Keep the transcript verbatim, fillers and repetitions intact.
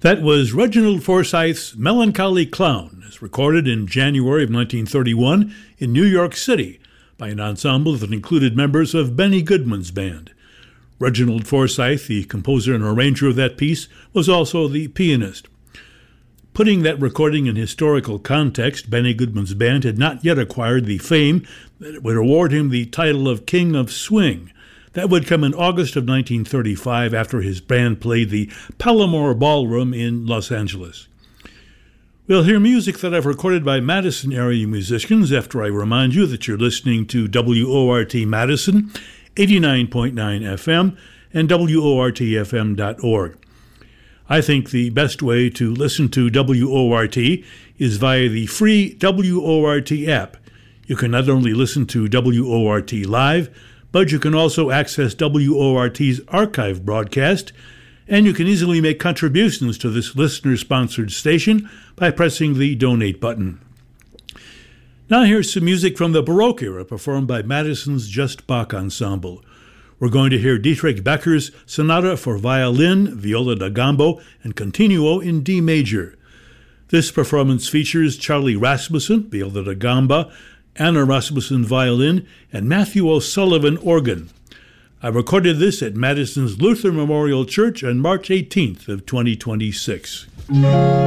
That was Reginald Forsyth's Melancholy Clown, as recorded in January of nineteen thirty-one in New York City by an ensemble that included members of Benny Goodman's band. Reginald Forsyth, the composer and arranger of that piece, was also the pianist. Putting that recording in historical context, Benny Goodman's band had not yet acquired the fame that would award him the title of King of Swing. That would come in August of nineteen thirty-five after his band played the Palomar Ballroom in Los Angeles. We'll hear music that I've recorded by Madison area musicians after I remind you that you're listening to W O R T Madison, eighty-nine point nine F M, and W O R T F M dot org. I think the best way to listen to W O R T is via the free W O R T app. You can not only listen to W O R T live, but you can also access W O R T's archive broadcast, and you can easily make contributions to this listener-sponsored station by pressing the Donate button. Now here's some music from the Baroque era performed by Madison's Just Bach Ensemble. We're going to hear Dietrich Becker's Sonata for Violin, Viola da Gamba, and Continuo in D major. This performance features Charlie Rasmussen, Viola da Gamba, Anna Rasmussen violin, and Matthew O'Sullivan organ. I recorded this at Madison's Luther Memorial Church on March eighteenth of twenty twenty-six.